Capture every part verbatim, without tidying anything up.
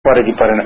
परे कि परेन।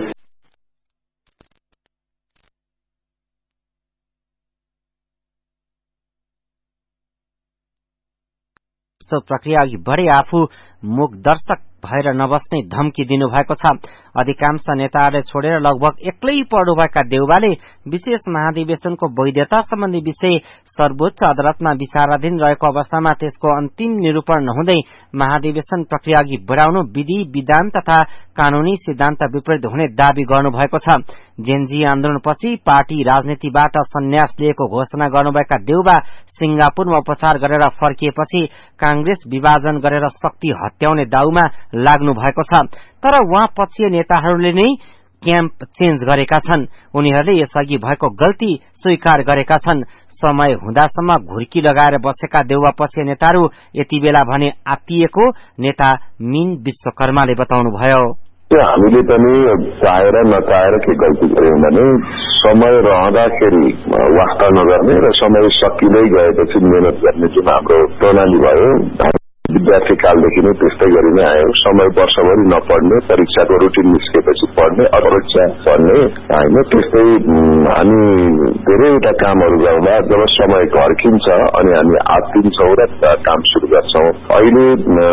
प्रक्रिया अघि बढे आफू मुखदर्शक भएर नबस्ने धम्की दिनुभएको छ। अधिकांश नेताहरूले छोडेर लगभग एक्लै पढ्नुभएका देउवाले विशेष महाधिवेशनको वैधता सम्बन्धी विषय सर्वोच्च अदालतमा विचाराधीन रहेको अवस्थामा त्यसको अन्तिम निरूपण नहुँदै महाधिवेशन प्रक्रिया अघि बढाउनु विधि विधान तथा कानूनी सिद्धान्त विपरीत हुने दावी गर्नुभएको छ। जेनजी आन्दोलनपछि पार्टी राजनीतिबाट सन्यास लिएको घोषणा गर्नुभएका देउवा सिंगापुरमा उपचार गरेर फर्किएपछि कांग्रेस विभाजन गरेर शक्ति हत्याउने दाउमा लाग्नु भएको छ। तर उहाँ पक्षीय नेताहरूले नै क्याम्प चेन्ज गरेका छन्। उनीहरूले यसअघि भएको गल्ती स्वीकार गरेका छन्। समय हुँदासम्म घुर्की लगाएर बसेका देउवा पक्षीय नेताहरू यति बेला भने आत्तिएको नेता मीन विश्वकर्माले बताउनुभयो। हामीले पनि चाहेर नचाहेर के गल्ती गर्यौं भने समय रहँदाखेरि वास्ता नगर्ने र समय सकिँदै गएपछि मेहनत गर्ने जुन हाम्रो प्रणाली भयो विद्यार्थी कालदेखि नै त्यस्तै गरी नै आयो। समय वर्षभरि नपढ्ने, परीक्षाको रुटिन निस्केपछि पढ्ने, अपरीक्षा पढ्ने होइन। त्यस्तै हामी धेरैवटा कामहरू गर्दा जब समय घर्किन्छ अनि हामी आत्तिन्छौँ र काम सुरु गर्छौं। अहिले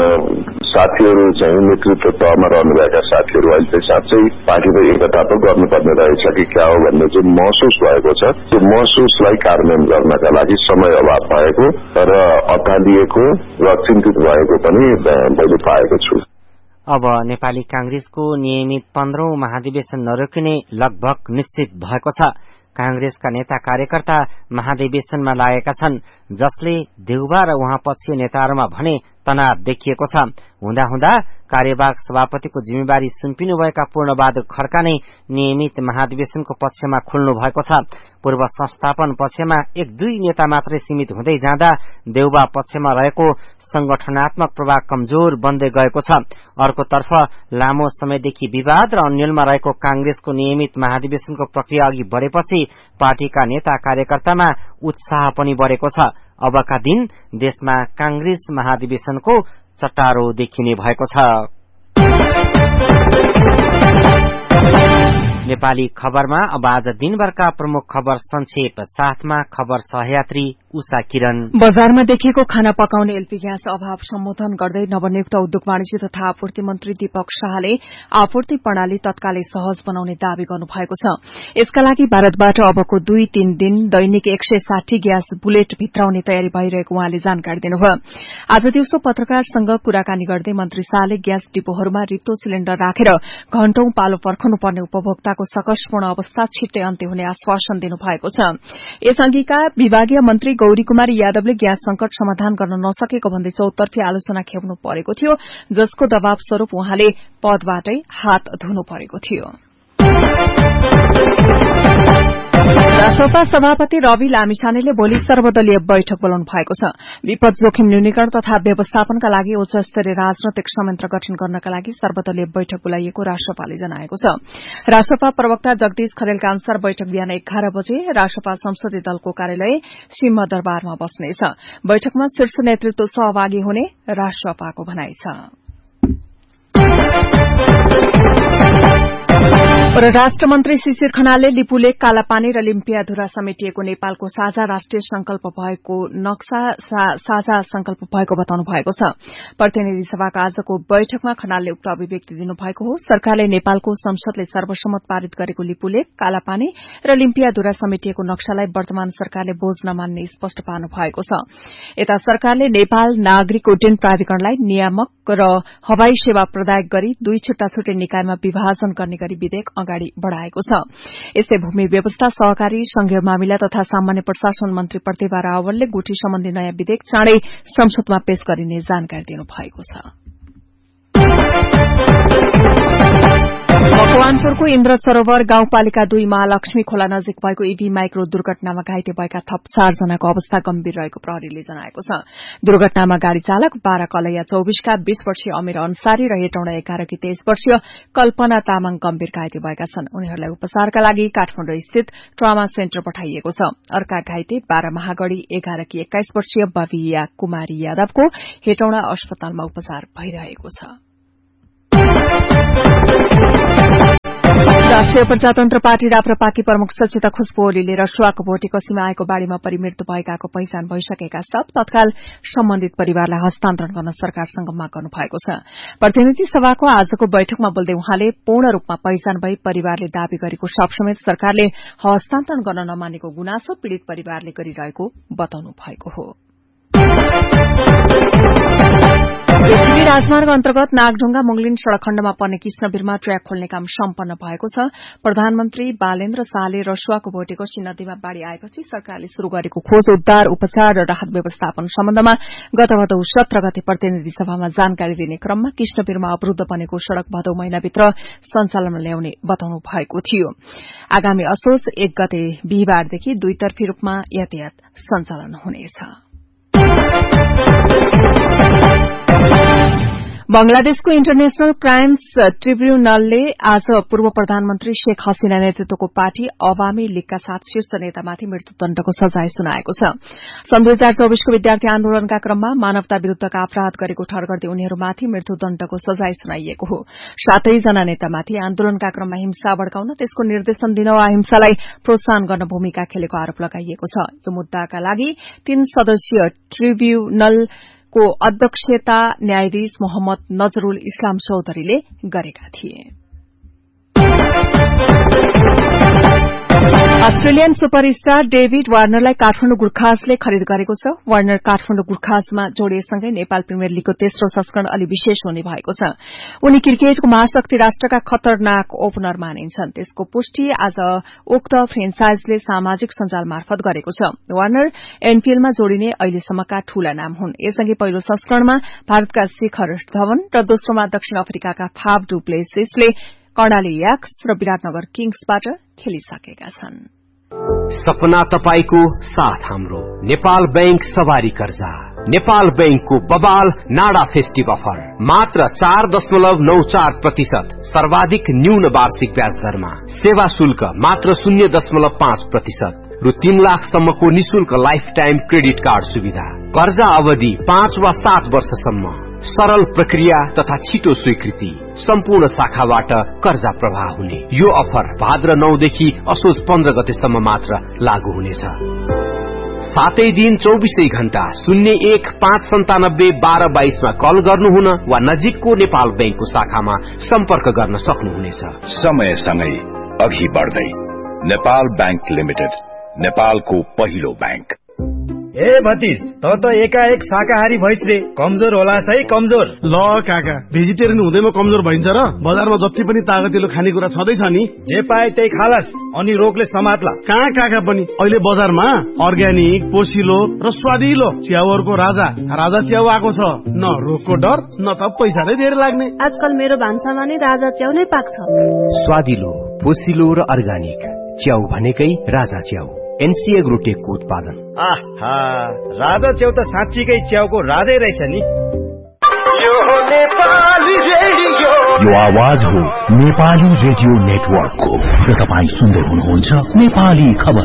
साथीहरू चाहिँ नेतृत्व तहमा रहनुभएका साथीहरू अहिले चाहिँ साँच्चै पार्टीको एकता त गर्नुपर्ने रहेछ कि क्या हो भन्ने चाहिँ महसुस भएको छ। त्यो महसुसलाई कार्यान्वयन गर्नका लागि समय अभाव भएको र अत्तालिएको र चिन्तित भएको पनि मैले पाएको छु। अब नेपाली कांग्रेसको नियमित पन्ध्रौं महाधिवेशन नरोकिने लगभग निश्चित भएको छ। कांग्रेसका नेता कार्यकर्ता महाधिवेशनमा लागेका छन्, जसले देउबा र उहाँ पक्षीय नेताहरूमा भने तनाव देखिएको छ। हुँदा हुँदा कार्यवाहक सभापतिको जिम्मेवारी सुम्पिनुभएका पूर्णबहादुर खड्का नै नियमित महाधिवेशनको पक्षमा खुल्नु भएको छ। पूर्व संस्थापन पक्षमा एक दुई नेता मात्रै सीमित हुँदै जाँदा देउबा पक्षमा रहेको संगठनात्मक प्रभाव कमजोर बन्दै गएको छ। अर्कोतर्फ लामो समयदेखि विवाद र अन्यलमा रहेको कांग्रेसको नियमित महाधिवेशनको प्रक्रिया अघि बढेपछि पार्टीका नेता कार्यकर्तामा उत्साह पनि बढेको छ। अबका दिन देशमा कांग्रेस महाधिवेशनको चट्टारो देखिने भएको छ। नेपाली खबरमा अब आज दिनभरका प्रमुख खबर संक्षेप साथमा खबर सहयात्री उषा किरण। बजारमा देखिएको खाना पकाउने एलपी ग्यास अभाव सम्बोधन गर्दै नवनियुक्त उद्योग वाणिज्य तथा आपूर्ति मन्त्री दीपक शाहले आपूर्ति प्रणाली तत्कालै सहज बनाउने दावी गर्नुभएको छ। यसका लागि भारतबाट अबको दुई तीन दिन दैनिक एक सय साठी ग्यास बुलेट भित्राउने तयारी भइरहेको उहाँले जानकारी दिनुभयो। आज दिउँसो पत्रकारसँग कुराकानी गर्दै मन्त्री शाहले ग्यास डिपोहरूमा रित्तो सिलिण्डर राखेर घण्टौं पालो पर्खनुपर्ने उपभोक्ताको सकसपूर्ण अवस्था छिट्टै अन्त्य हुने आश्वासन दिनुभएको छ। यसअघिका विभागीय मन्त्री गौरी कुमारी यादवले ग्यास संकट समाधान गर्न नसकेको भन्दै चौतर्फी आलोचना खेप्नु परेको थियो, जसको दबाव स्वरूप उहाँले पदबाटै हात धुनु परेको थियो। राष्ट्रपा सभापति रवि लामिछानेले भोलि सर्वदलीय बैठक बोलाउनु भएको छ। विपद जोखिम न्यूनीकरण तथा व्यवस्थापनका लागि उच्च स्तरीय राजनैतिक संयन्त्र गठन गर्नका लागि सर्वदलीय बैठक बोलाइएको राष्ट्रपाले जनाएको छ। राष्ट्रपा प्रवक्ता जगदीश खरेलका अनुसार बैठक बिहान एघार बजे राष्ट्रपा संसदीय दलको कार्यालय सिंहदरबारमा बस्नेछ। बैठकमा शीर्ष नेतृत्व सहभागी हुने राष्ट्रपाको भनाइ छ। परराष्ट्र मन्त्री शिशिर खनालले लिपुलेक, कालापानी र लिम्पियाधुरा समेटिएको नेपालको साझा राष्ट्रिय संकल्प भएको नक्सा सा, साझा संकल्प भएको बताउनु भएको छ। प्रतिनिधि सभाको आजको बैठकमा खनालले उक्त अभिव्यक्ति दिनुभएको हो। सरकारले नेपालको संसदले सर्वसम्मत पारित गरेको लिपुलेक, कालापानी र लिम्पियाधुरा समेटिएको नक्सालाई वर्तमान सरकारले बोझ नमान्ने स्पष्ट पार्नु भएको छ। यता सरकारले नेपाल नागरिक उड्डयन प्राधिकरणलाई नियामक र हवाई सेवा प्रदायक गरी दुई छुट्टा छुट्टै निकायमा विभाजन गर्ने गरी विधेयक अगाडि बढ़ाएको छ। यस्तै भूमि व्यवस्था, सहकारी, संघीय मामिला तथा सामान्य प्रशासन मन्त्री प्रतिभा रावलले गुठी सम्बन्धी नयाँ विधेयक चाँडै संसदमा पेश गरिने जानकारी दिनुभएको छ। मकवानपुरको इन्द्र सरोवर गाउँपालिका दुई महालक्ष्मी खोला नजिक भएको ईभी माइक्रो दुर्घटनामा घाइते भएका थप चारजनाको अवस्था गम्भीर रहेको प्रहरीले जनाएको छ। दुर्घटनामा गाड़ी चालक बाह्र कलैया चौबीसका बीस वर्षीय अमीर अन्सारी र हेटौँडा एघारकी तेइस वर्षीय कल्पना तामाङ गम्भीर घाइते भएका छन्। उनीहरूलाई उपचारका लागि काठमाडौँ स्थित ट्रमा सेन्टर पठाइएको छ। अर्का घाइते बाह्र महागढ़ी एघारकी एक्काइस वर्षीय बविया कुमारी यादवको हेटौँडा अस्पतालमा उपचार भइरहेको छ। राष्ट्रिय प्रजातन्त्र पार्टी राप्रपाकी प्रमुख सचेतक खुशबु ओलीले रसुवाको भोटेको सीमा आएको बाढ़ीमा परिमृत्यु भएकाको पहिचान भइसकेका शव तत्काल सम्बन्धित परिवारलाई हस्तान्तरण गर्न सरकारसँग माग गर्नु भएको छ। प्रतिनिधि सभाको आजको बैठकमा बोल्दै उहाँले पूर्ण रूपमा पहिचान भई परिवारले दावी गरेको शव समेत सरकारले हस्तान्तरण गर्न नमानेको गुनासो पीड़ित परिवारले गरिरहेको बताउनु भएको हो। पृथ्वी राजमार्ग अन्तर्गत नागढुंगा मुंगलिन सड़क खण्डमा पर्ने कृष्णवीरमा ट्र्याक खोल्ने काम सम्पन्न भएको छ। प्रधानमन्त्री बालेन्द्र शाहले रसुवाको भोटेको नदीमा बाढ़ी आएपछि सरकारले शुरू गरेको खोज उद्धार उपचार र राहत व्यवस्थापन सम्बन्धमा गत भदौ सत्र गते प्रतिनिधि सभामा जानकारी दिने क्रममा कृष्णवीरमा अवरूद्ध बनेको सड़क भदौ महिनाभित्र सञ्चालनमा ल्याउने बताउनु भएको थियो। आगामी असोज एक गते बिहिबारदेखि दुईतर्फी रूपमा यातायात सञ्चालन हुनेछ। बंगलादेशको इन्टरनेशनल क्राइम्स ट्रिब्युनलले आज पूर्व प्रधानमन्त्री शेख हसीना नेतृत्वको पार्टी अवामी लीगका सात शीर्ष नेतामाथि मृत्युदण्डको सजाय सुनाएको छ। सन् दुई हजार चौबीसको विद्यार्थी आन्दोलनका क्रममा मानवता विरूद्धका अपराध गरेको ठहर गर्दै उनीहरूमाथि मृत्युदण्डको सजाय सुनाइएको हो। सातैजना नेतामाथि आन्दोलनका क्रममा हिंसा भड्काउन त्यसको निर्देशन दिन वा हिंसालाई प्रोत्साहन गर्न भूमिका खेलेको आरोप लगाइएको छ। यो मुद्दाका लागि तीन सदस्यीय ट्रिब्युनल को अध्यक्षता न्यायाधीश मोहम्मद नजरुल इस्लाम चौधरीले गरेका थिए। अस्ट्रेलियन सुपरस्टार डेभिड वार्नरलाई काठमाडौँ गुर्खाजले खरिद गरेको छ। वार्नर काठमाडौँ गुर्खाजमा जोडिएसँगै नेपाल प्रिमियर लीगको तेस्रो संस्करण अलि विशेष हुने भएको छ। उनी क्रिकेटको महाशक्ति राष्ट्रका खतरनाक ओपनर मानिन्छन्। त्यसको पुष्टि आज उक्त फ्रेन्चाइजले सामाजिक सञ्जाल मार्फत गरेको छ। वार्नर एनपीएलमा जोडिने अहिलेसम्मका ठूला नाम हुन्। यसअघि पहिलो संस्करणमा भारतका शिखर धवन र दोस्रोमा दक्षिण अफ्रिकाका फाफ डु प्लेसिसले कर्णाली याक्स र विराटनगर किङ्सबाट खेलिसकेका छन्। सपना तपाईको साथ हाम्रो नेपाल बैंक सवारी कर्जा। नेपाल बैंकको बबाल नाडा फेस्टिभ अफर मात्र चार दशमलव नौ चार प्रतिशत सर्वाधिक न्यून वार्षिक ब्याज दरमा। सेवा शुल्क मात्र शून्य दशमलव पाँच प्रतिशत रु तीन लाखसम्मको निशुल्क लाइफ टाइम क्रेडिट कार्ड सुविधा। कर्जा अवधि पाँच वा सात वर्षसम्म। सरल प्रक्रिया तथा छिटो स्वीकृति। सम्पूर्ण शाखाबाट कर्जा प्रवाह हुने यो अफर भाद्र नौदेखि असोज पन्ध्र गतेसम्म मात्र लागू हुनेछ। सातै दिन चौबिसै घण्टा शून्य एक पाँच सन्तानब्बे बाह्र बाइसमा कल गर्नुहुन वा नजिकको नेपाल बैंकको शाखामा सम्पर्क गर्न सक्नुहुनेछ। समयसँगै अघि बढ्दै नेपाल बैंक लिमिटेड, नेपालको पहिलो बैंक। ए भतिज, त त एकाएक शाकाहारी भइस रे, कमजोर होला है कमजोर। ल काका, भेजिटेरियन हुँदैमा कमजोर भइन्छ र? बजारमा जति पनि तागतिलो खानेकुरा छँदैछ नि, जे पाए त्यही खालास, अनि रोगले समात्ला। कहाँ काका पनि अहिले बजारमा अर्ग्यानिक, पोसिलो र स्वादिलो च्याउहरूको राजा राजा च्याउ आएको छ। न रोगको डर न त पैसा नै धेरै लाग्ने। आजकल मेरो भान्सामा नै राजा च्याउ नै पाक्छ। स्वादिलो, पोसिलो र अर्ग्यानिक च्याउ भनेकै राजा च्याउ। एनसी एग्रोटेकको उत्पादन। आहा, राजा च्याउ त साँच्चीकै च्याउको राजै रहेछ नि। यो नेपाली रेडियो, यो आवाज हो नेपाली रेडियो नेटवर्कको र तपाईँ सुन्दै हुनुहुन्छ नेपाली खबर।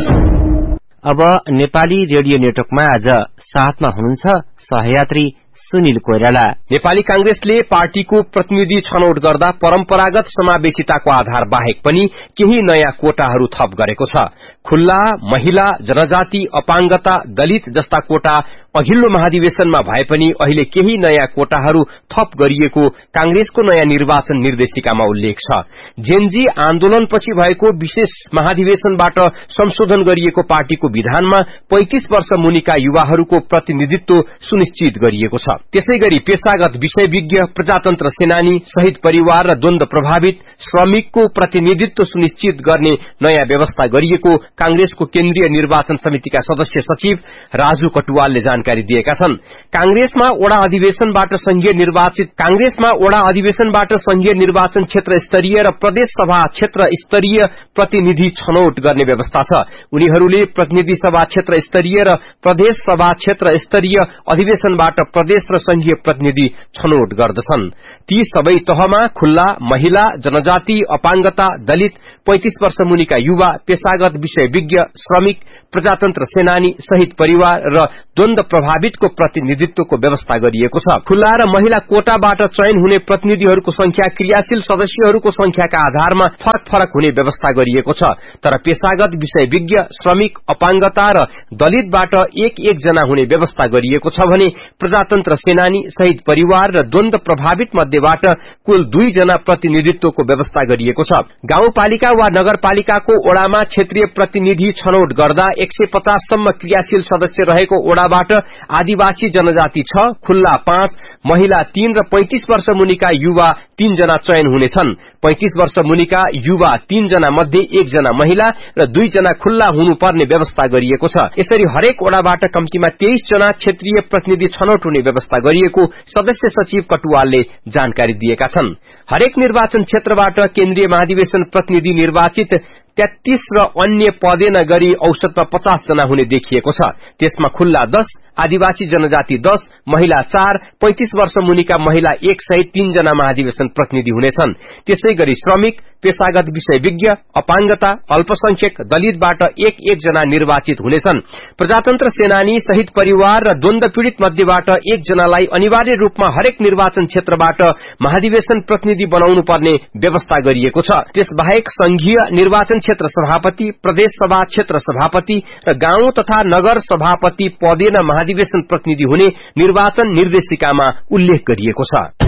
अब नेपाली रेडियो नेटवर्कमा आज साथमा हुनुहुन्छ सहयात्री सुनिल कोइराला। नेपाली कांग्रेसले पार्टीको प्रतिनिधि छनौट गर्दा परम्परागत समावेशिताको आधार बाहेक पनि केही नयाँ कोटाहरू थप गरेको छ। खुल्ला, महिला, जनजाति, अपाङ्गता, दलित जस्ता कोटा अघिल्लो महाधिवेशनमा भए पनि अहिले केही नयाँ कोटाहरू थप गरिएको कांग्रेसको नयाँ निर्वाचन निर्देशिकामा उल्लेख छ। जेनजी आन्दोलनपछि भएको विशेष महाधिवेशनबाट संशोधन गरिएको पार्टीको विधानमा पैंतीस वर्ष मुनिका युवाहरूको प्रतिनिधित्व सुनिश्चित गरिएको छ। त्यसैगरी पेशागत विषयविज्ञ, प्रजातन्त्र सेनानी, शहीद परिवार र द्वन्द प्रभावित श्रमिकको प्रतिनिधित्व सुनिश्चित गर्ने नयाँ व्यवस्था गरिएको कांग्रेसको केन्द्रीय निर्वाचन समितिका सदस्य सचिव राजु कटुवालले जानकारी दिएका छन्। कांग्रेसमा वडा अधिवेशनबाट संघीय निर्वाचित कांग्रेसमा वडा अधिवेशनबाट संघीय निर्वाचन क्षेत्र स्तरीय र प्रदेश सभा क्षेत्र स्तरीय प्रतिनिधि छनौट गर्ने व्यवस्था छ। उनीहरूले प्रतिनिधि सभा क्षेत्र स्तरीय र प्रदेश सभा क्षेत्र स्तरीय अधिवेशनबाट प्रदेश प्रदेश र संघीय प्रतिनिधि छनौट गर्दछन्। ती सबै तहमा खुल्ला, महिला, जनजाति, अपाङ्गता, दलित, पैंतीस वर्ष मुनिका युवा, पेशागत विषयविज्ञ, श्रमिक, प्रजातन्त्र सेनानी, शहीद परिवार र द्वन्द प्रभावितको प्रतिनिधित्वको व्यवस्था गरिएको छ। खुल्ला र महिला कोटाबाट चयन हुने प्रतिनिधिहरूको संख्या क्रियाशील सदस्यहरूको संख्याका आधारमा फरक फरक हुने व्यवस्था गरिएको छ। तर पेशागत विषयविज्ञ, श्रमिक, अपाङ्गता र दलितबाट एक एक जना हुने व्यवस्था गरिएको छ भने प्रजातन्त्र सेनानी, शहीद परिवार र द्वन्द प्रभावित मध्येबाट कुल दुई जना प्रतिनिधित्वको व्यवस्था गरिएको छ। गाउँपालिका वा नगरपालिकाको ओडामा क्षेत्रीय प्रतिनिधि छनौट गर्दा एक सय पचास सम्म क्रियाशील सदस्य रहेको ओडाबाट आदिवासी जनजाति छ, खुल्ला पाँच, महिला तीन र पैंतीस वर्ष मुनिका युवा तीन जना चयन हुनेछन्। पैंतीस वर्ष मुनिका युवा तीन जना मध्ये एक जना महिला र दुई जना खुल्ला हुनुपर्ने व्यवस्था गरिएको छ। यसरी हरेक ओडाबाट कम्तीमा तेइस जना क्षेत्रीय प्रतिनिधि छनौट हुने व्यवस्था गरिएको सदस्य सचिव कटुवालले जानकारी दिएका छन्। हरेक निर्वाचन क्षेत्रबाट केन्द्रीय महाधिवेशन प्रतिनिधि निर्वाचित तेत्तीस र अन्य पदेन गरी औसतमा पचास जना हुने देखिएको छ। त्यसमा खुल्ला दस, आदिवासी जनजाति दस, महिला चार, पैंतीस वर्ष मुनिका महिला एक सय तीन जना महाधिवेशन प्रतिनिधि हुनेछन्। त्यसै गरी श्रमिक, पेशागत विषयविज्ञ, अपाङ्गता, अल्पसंख्यक, दलितबाट एक एक जना निर्वाचित हुनेछन्। प्रजातन्त्र सेनानी, शहीद परिवार र द्वन्द पीड़ित मध्येबाट एक जनालाई अनिवार्य रूपमा हरेक निर्वाचन क्षेत्रबाट महाधिवेशन प्रतिनिधि बनाउनु पर्ने व्यवस्था गरिएको छ। त्यसबाहेक संघीय निर्वाचन क्षेत्र सभापति, प्रदेश सभा क्षेत्र सभापति र गाउँ तथा नगर सभापति पदेन महाधिवेशन प्रतिनिधि हुने निर्वाचन निर्देशिकामा उल्लेख गरिएको छ।